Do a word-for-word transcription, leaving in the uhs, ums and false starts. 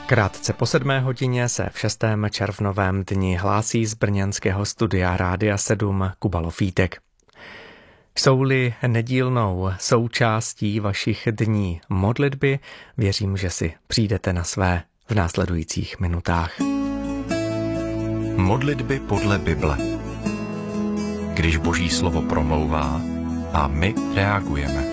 Krátce po sedmé hodině se v šestém červnovém dni hlásí z brněnského studia Rádia sedm Kuba Lofítek. Jsou-li nedílnou součástí vašich dní modlitby, věřím, že si přijdete na své v následujících minutách. Modlitby podle Bible. Když Boží slovo promlouvá a my reagujeme.